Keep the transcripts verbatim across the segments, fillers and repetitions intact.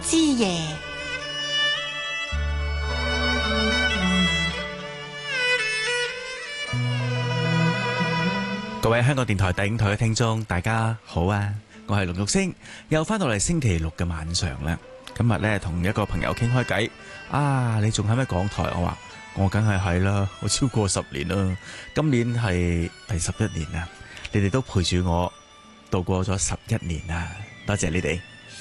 之夜。 各位香港電台第五台嘅聽眾，大家好啊！我係龍玉星，又翻到嚟星期六嘅晚上啦。今日咧同一個朋友傾開偈，啊，你仲喺咩港台？我話我梗係係啦，我超過十年啦，今年係第十一年啦。你哋都陪住我度過咗十一年啦，多謝你哋。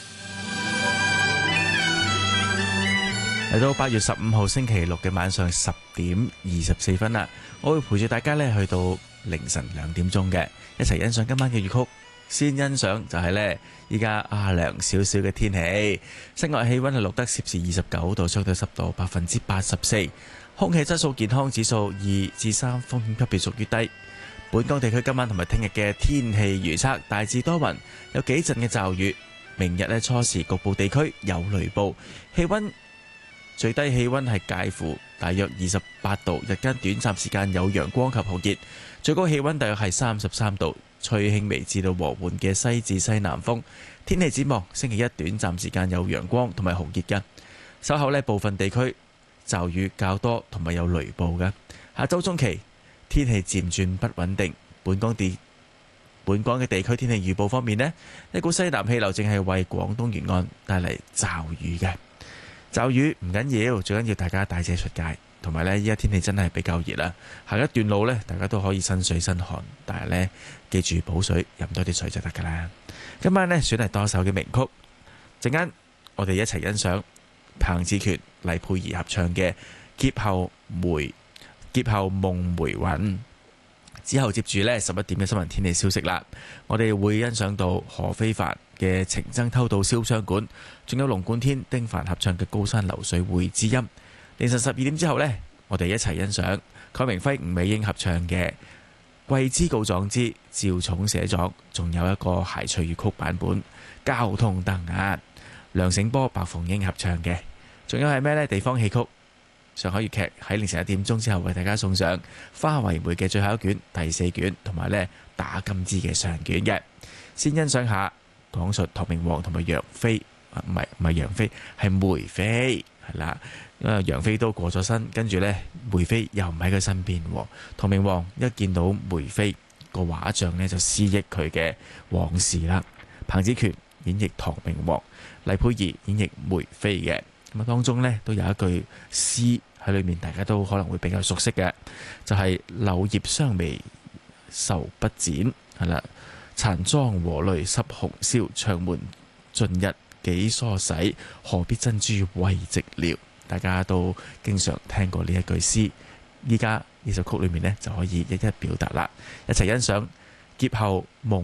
嚟到八月十五號星期六嘅晚上十點二十四分啦，我會陪住大家咧去到凌晨兩點鐘嘅，一齊欣賞今晚嘅粵曲。先欣賞就係呢，依家啊涼少少嘅天氣，室外氣溫係錄得攝氏二十九度，相對濕度百分之八十四，空氣質素健康指數二至三，風險級別屬於低。本港地區今晚同埋聽日嘅天氣預測大致多雲，有幾陣嘅驟雨。明日呢，初時局部地區有雷暴，氣溫最低氣溫係介乎大約二十八度，日間短暫時間有陽光及酷熱，最高氣溫大約係三十三度，吹輕微至到和緩嘅西至西南風。天氣展望星期一短暫時間有陽光同埋酷熱嘅，稍後呢部分地區驟雨較多同埋有雷暴嘅。下周中期天氣漸轉不穩定，本港地本港嘅地區天氣預報方面呢，一股西南氣流正係為廣東沿岸帶嚟驟雨嘅。驟雨唔緊要，最緊要大家帶遮出街，同埋呢依家天氣真係比較熱啦。行一段路呢，大家都可以身水身汗，但係呢，記住補水，飲多啲水就得噶啦。今晚呢，選係多首嘅名曲，陣間我哋一齊欣賞彭志權、黎佩儀合唱嘅《劫後梅劫後夢梅韻》。之後接住呢十一點嘅新聞天氣消息啦，我哋會欣賞到何非凡嘅《情僧偷渡燒傷館》，仲有龍貫天、丁凡合唱嘅《高山流水會知音》。凌晨十二點之後呢，我哋一齊欣賞蓋明輝、吳美英合唱嘅《季之告狀之趙重寫作》，仲有一個諧趣粵曲版本《交通燈壓》，梁醒波、白鳳英合唱嘅。仲有係咩呢？地方戲曲上海粵劇喺凌晨一點鐘之後為大家送上《花為媒》嘅最後一卷第四卷，同埋呢打金枝嘅上卷嘅。先欣賞下講述唐明皇同埋楊妃，唔係唔係楊妃，係梅妃係啦。因為楊妃都過咗身，跟住呢梅妃又唔喺佢身邊。唐明皇一見到梅妃個畫像呢，就思憶佢嘅往事啦。彭子權演繹唐明皇，黎佩儀演繹梅妃嘅。咁啊，當中呢都有一句詩喺裏面，大家都可能會比較熟悉嘅，就係、是、柳葉雙眉愁不展，係啦，殘妝和淚濕紅燒，長門盡日幾梳洗，何必珍珠為寂寥。大家都經常聽過呢一句詩，依家呢首曲裏面呢就可以一一表達啦。一齊欣賞劫後夢